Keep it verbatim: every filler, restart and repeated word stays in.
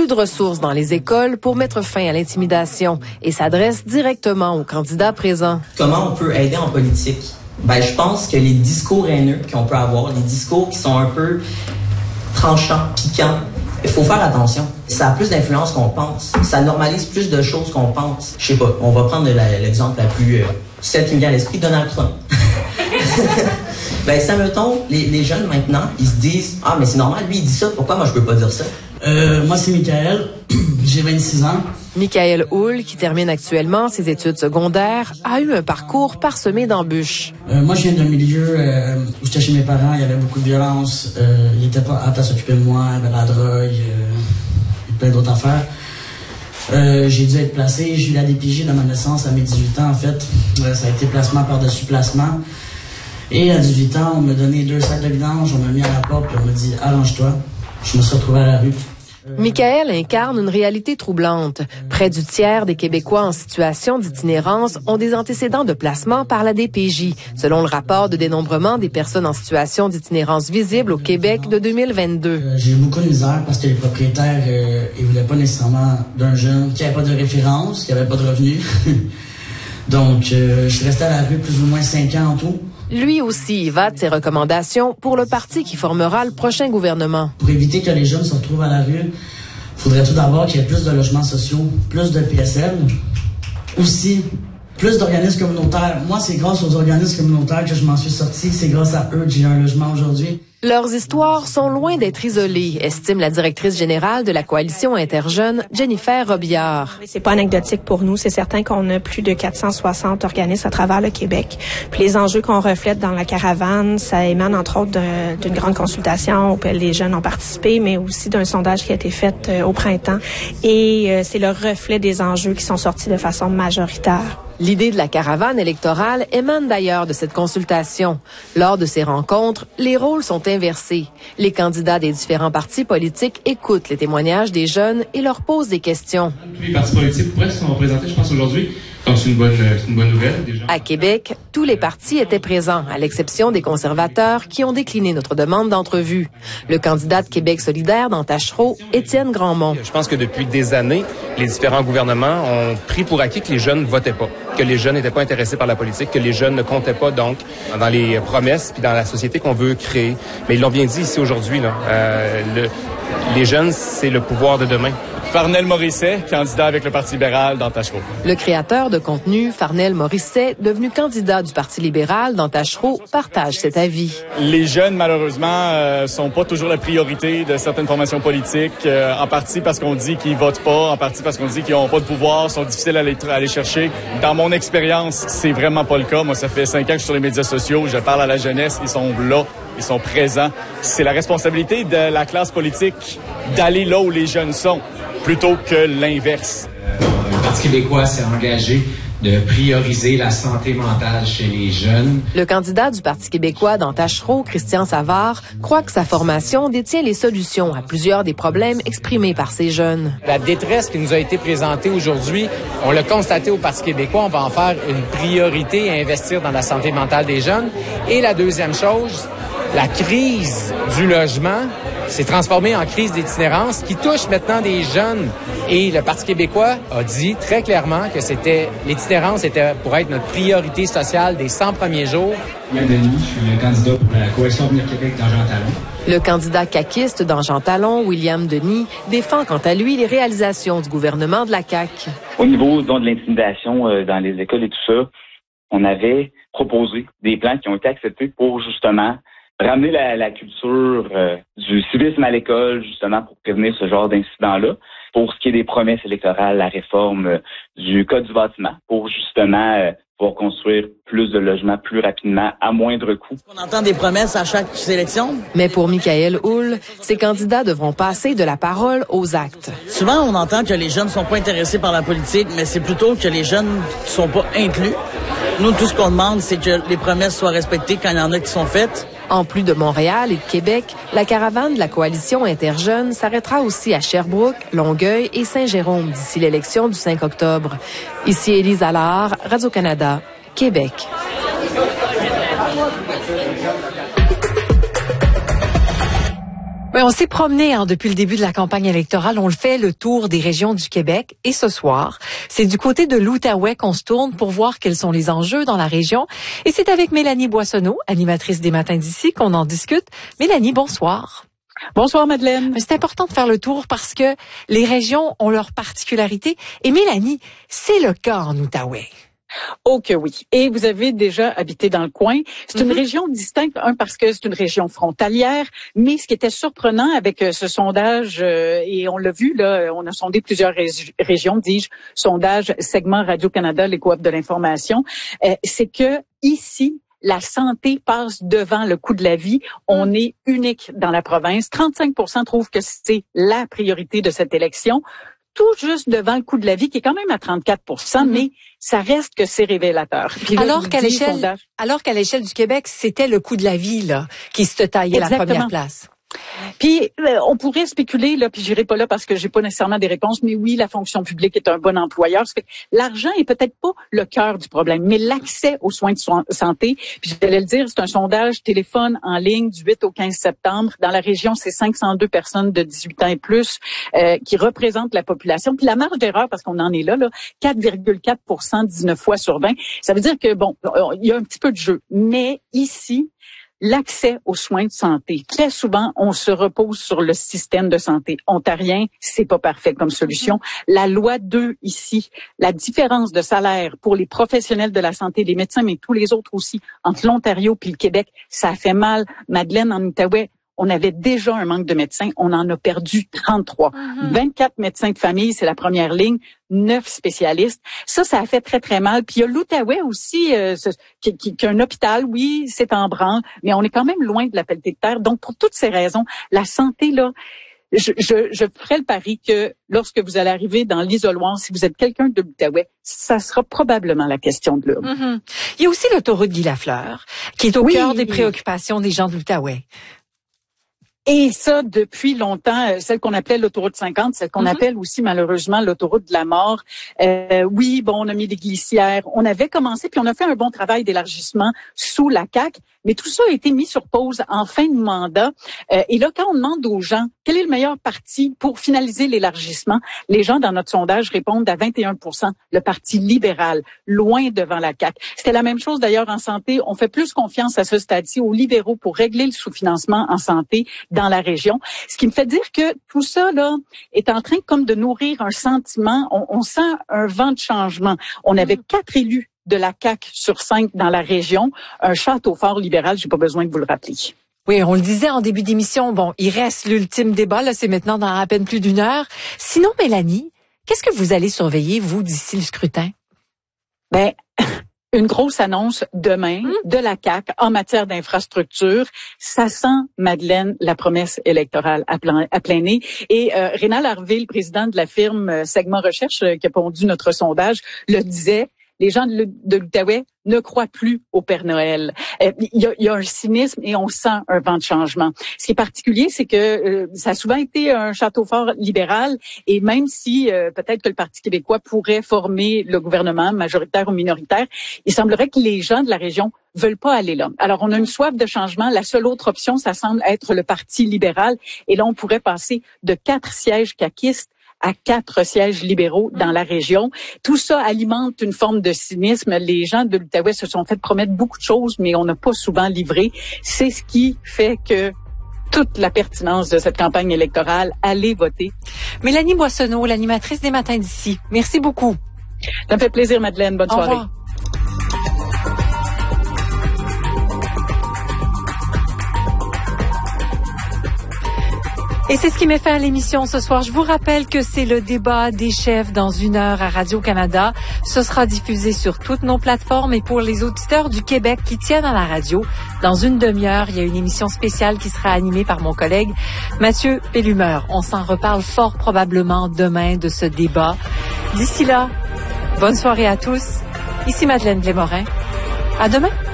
de ressources dans les écoles pour mettre fin à l'intimidation et s'adresse directement aux candidats présents. Comment on peut aider en politique? Ben, je pense que les discours haineux qu'on peut avoir, les discours qui sont un peu tranchants, piquants, il faut faire attention. Ça a plus d'influence qu'on pense. Ça normalise plus de choses qu'on pense. Je sais pas, on va prendre la, l'exemple la plus... Euh, celle qui me vient à l'esprit, Donald Trump. Ben, ça me tombe, les, les jeunes maintenant, ils se disent « Ah, mais c'est normal, lui, il dit ça, pourquoi moi je peux pas dire ça? » Euh, moi, c'est Michael. J'ai vingt-six ans. Michael Hull, qui termine actuellement ses études secondaires, a eu un parcours parsemé d'embûches. Euh, moi, je viens d'un milieu euh, où j'étais chez mes parents, il y avait beaucoup de violence, euh, il était pas apte à s'occuper de moi, il y avait de la drogue, euh, plein d'autres affaires. Euh, j'ai dû être placé, j'ai eu la D P J de ma naissance à mes dix-huit ans, en fait. Euh, ça a été placement par-dessus placement. Et à dix-huit ans, on m'a donné deux sacs de vidange, on m'a mis à la porte, puis on m'a dit « Arrange-toi ». Je me suis retrouvé à la rue. Michael incarne une réalité troublante. Près du tiers des Québécois en situation d'itinérance ont des antécédents de placement par la D P J, selon le rapport de dénombrement des personnes en situation d'itinérance visible au Québec de deux mille vingt-deux. Euh, j'ai eu beaucoup de misère parce que les propriétaires, euh, ils voulaient pas nécessairement d'un jeune qui avait pas de référence, qui avait pas de revenus. Donc, euh, je suis resté à la rue plus ou moins cinq ans en tout. Lui aussi va de ses recommandations pour le parti qui formera le prochain gouvernement. Pour éviter que les jeunes se retrouvent à la rue, il faudrait tout d'abord qu'il y ait plus de logements sociaux, plus de P S L, aussi plus d'organismes communautaires. Moi, c'est grâce aux organismes communautaires que je m'en suis sorti. C'est grâce à eux que j'ai un logement aujourd'hui. Leurs histoires sont loin d'être isolées, estime la directrice générale de la coalition Interjeunes, Jennifer Robillard. C'est pas anecdotique pour nous. C'est certain qu'on a plus de quatre cent soixante organismes à travers le Québec. Puis les enjeux qu'on reflète dans la caravane, ça émane entre autres d'un, d'une grande consultation auquel les jeunes ont participé, mais aussi d'un sondage qui a été fait euh, au printemps. Et euh, c'est le reflet des enjeux qui sont sortis de façon majoritaire. L'idée de la caravane électorale émane d'ailleurs de cette consultation. Lors de ces rencontres, les rôles sont inversés. Les candidats des différents partis politiques écoutent les témoignages des jeunes et leur posent des questions. Tous les partis politiques pourraient se représenter, je pense, aujourd'hui. Donc, c'est une bonne, c'est une bonne nouvelle, déjà. À Québec, tous les partis étaient présents, à l'exception des conservateurs qui ont décliné notre demande d'entrevue. Le candidat de Québec solidaire dans Tachereau, Étienne Grandmont. Je pense que depuis des années, les différents gouvernements ont pris pour acquis que les jeunes ne votaient pas, que les jeunes n'étaient pas intéressés par la politique, que les jeunes ne comptaient pas, donc, dans les promesses puis dans la société qu'on veut créer. Mais ils l'ont bien dit ici aujourd'hui, là. Euh, le, les jeunes, c'est le pouvoir de demain. Farnel Morisset, candidat avec le Parti libéral dans Tachereau. Le créateur de contenu, Farnel Morisset, devenu candidat du Parti libéral dans Tachereau, partage cet avis. Les jeunes, malheureusement, euh, sont pas toujours la priorité de certaines formations politiques, euh, en partie parce qu'on dit qu'ils votent pas, en partie parce qu'on dit qu'ils ont pas de pouvoir, sont difficiles à aller, à aller chercher. Dans mon expérience, c'est vraiment pas le cas. Moi, ça fait cinq ans que je suis sur les médias sociaux, je parle à la jeunesse, ils sont là, ils sont présents. C'est la responsabilité de la classe politique d'aller là où les jeunes sont, plutôt que l'inverse. Euh, le Parti québécois s'est engagé de prioriser la santé mentale chez les jeunes. Le candidat du Parti québécois dans Tachereau, Christian Savard, croit que sa formation détient les solutions à plusieurs des problèmes exprimés par ces jeunes. La détresse qui nous a été présentée aujourd'hui, on l'a constaté au Parti québécois, on va en faire une priorité et investir dans la santé mentale des jeunes. Et la deuxième chose, la crise du logement s'est transformée en crise d'itinérance qui touche maintenant des jeunes. Et le Parti québécois a dit très clairement que c'était l'itinérance était pour être notre priorité sociale des cent premiers jours. William Denis, je suis le candidat pour la Coalition Avenir Québec dans Jean Talon. Le candidat caquiste dans Jean Talon, William Denis, défend quant à lui les réalisations du gouvernement de la C A Q. Au niveau donc, de l'intimidation euh, dans les écoles et tout ça, on avait proposé des plans qui ont été acceptés pour justement ramener la, la culture euh, du civisme à l'école, justement, pour prévenir ce genre d'incidents-là. Pour ce qui est des promesses électorales, la réforme euh, du Code du bâtiment, pour justement euh, pouvoir construire plus de logements plus rapidement, à moindre coût. On entend des promesses à chaque sélection. Mais pour Michael Hull, ces candidats devront passer de la parole aux actes. Souvent, on entend que les jeunes ne sont pas intéressés par la politique, mais c'est plutôt que les jeunes ne sont pas inclus. Nous, tout ce qu'on demande, c'est que les promesses soient respectées quand il y en a qui sont faites. En plus de Montréal et de Québec, la caravane de la coalition Interjeunes s'arrêtera aussi à Sherbrooke, Longueuil et Saint-Jérôme d'ici l'élection du cinq octobre. Ici Élise Allard, Radio-Canada, Québec. Oui, on s'est promené hein, depuis le début de la campagne électorale. On le fait le tour des régions du Québec. Et ce soir, c'est du côté de l'Outaouais qu'on se tourne pour voir quels sont les enjeux dans la région. Et c'est avec Mélanie Boissonneau, animatrice des Matins d'ici, qu'on en discute. Mélanie, bonsoir. Bonsoir Madeleine. C'est important de faire le tour parce que les régions ont leurs particularités. Et Mélanie, c'est le cas en Outaouais. Oh que oui. Et vous avez déjà habité dans le coin. C'est mm-hmm. une région distincte, un, parce que c'est une région frontalière, mais ce qui était surprenant avec euh, ce sondage, euh, et on l'a vu, là, on a sondé plusieurs ré- régions, dis-je, sondage segment Radio-Canada, les coop de l'information, euh, c'est que ici, la santé passe devant le coût de la vie. On est unique dans la province. trente-cinq pour cent trouvent que c'est la priorité de cette élection. Tout juste devant le coût de la vie, qui est quand même à trente-quatre pour cent, mm-hmm. mais ça reste que c'est révélateur. Puis là, alors qu'à l'échelle, sondage... alors qu'à l'échelle du Québec, c'était le coût de la vie là qui se taillait Exactement. La première place. Puis euh, on pourrait spéculer là, puis j'irai pas là parce que j'ai pas nécessairement des réponses, mais oui, la fonction publique est un bon employeur. Ça fait que l'argent est peut-être pas le cœur du problème, mais l'accès aux soins de so- santé. Puis j'allais le dire, c'est un sondage téléphone en ligne du huit au quinze septembre. Dans la région, c'est cinq cent deux personnes de dix-huit ans et plus euh, qui représentent la population. Puis la marge d'erreur, parce qu'on en est là, là, quatre virgule quatre pour cent, dix-neuf fois sur vingt. Ça veut dire que bon, il y a un petit peu de jeu, mais ici. L'accès aux soins de santé. Très souvent, on se repose sur le système de santé ontarien. C'est pas parfait comme solution. La loi deux ici, la différence de salaire pour les professionnels de la santé, les médecins, mais tous les autres aussi, entre l'Ontario puis le Québec, ça fait mal. Madeleine, en Outaouais, on avait déjà un manque de médecins. On en a perdu trente-trois. Mm-hmm. vingt-quatre médecins de famille, c'est la première ligne. neuf spécialistes. Ça, ça a fait très, très mal. Puis il y a l'Outaouais aussi, euh, ce, qui, qui, qui a un hôpital, oui, c'est en branle, mais on est quand même loin de la pelletée de terre. Donc, pour toutes ces raisons, la santé, là, je, je, je ferai le pari que lorsque vous allez arriver dans l'isoloir, si vous êtes quelqu'un de l'Outaouais, ça sera probablement la question de l'urne. Mm-hmm. Il y a aussi l'autoroute Guy Lafleur, qui est au oui. cœur des préoccupations des gens de l'Outaouais. Et ça, depuis longtemps, celle qu'on appelait l'autoroute cinquante, celle qu'on mm-hmm. appelle aussi malheureusement l'autoroute de la mort. Euh, oui, bon, on a mis des glissières. On avait commencé, puis on a fait un bon travail d'élargissement sous la C A Q, mais tout ça a été mis sur pause en fin de mandat. Euh, et là, quand on demande aux gens quel est le meilleur parti pour finaliser l'élargissement, les gens dans notre sondage répondent à vingt et un pour cent, le Parti libéral, loin devant la C A Q. C'était la même chose d'ailleurs en santé. On fait plus confiance à ce stade-ci aux libéraux pour régler le sous-financement en santé dans la région. Ce qui me fait dire que tout ça là est en train comme de nourrir un sentiment. On, on sent un vent de changement. On avait quatre élus de la C A Q sur cinq dans la région. Un château fort libéral, j'ai pas besoin de vous le rappeler. Oui, on le disait en début d'émission. Bon, il reste l'ultime débat. Là, c'est maintenant dans à peine plus d'une heure. Sinon, Mélanie, qu'est-ce que vous allez surveiller, vous, d'ici le scrutin? Ben, une grosse annonce demain mmh. de la C A Q en matière d'infrastructure. Ça sent, Madeleine, la promesse électorale à plein, à plein nez. Et euh, Rénal Harvey, le président de la firme euh, Segment Recherche, euh, qui a pondu notre sondage, le disait. Les gens de, de l'Outaouais ne croient plus au Père Noël. Euh, il, y a, il y a un cynisme et on sent un vent de changement. Ce qui est particulier, c'est que euh, ça a souvent été un château fort libéral et même si euh, peut-être que le Parti québécois pourrait former le gouvernement majoritaire ou minoritaire, il semblerait que les gens de la région veulent pas aller là. Alors, on a une soif de changement. La seule autre option, ça semble être le Parti libéral. Et là, on pourrait passer de quatre sièges caquistes à quatre sièges libéraux dans la région. Tout ça alimente une forme de cynisme. Les gens de l'Outaouais se sont fait promettre beaucoup de choses, mais on n'a pas souvent livré. C'est ce qui fait que toute la pertinence de cette campagne électorale, allez voter. Mélanie Boissonneau, l'animatrice des Matins d'ici. Merci beaucoup. Ça me fait plaisir, Madeleine. Bonne Au soirée. Revoir. Et c'est ce qui met fin à l'émission ce soir. Je vous rappelle que c'est le débat des chefs dans une heure à Radio-Canada. Ce sera diffusé sur toutes nos plateformes et pour les auditeurs du Québec qui tiennent à la radio, dans une demi-heure, il y a une émission spéciale qui sera animée par mon collègue Mathieu Pellumeur. On s'en reparle fort probablement demain de ce débat. D'ici là, bonne soirée à tous. Ici Madeleine Blais-Morin. À demain.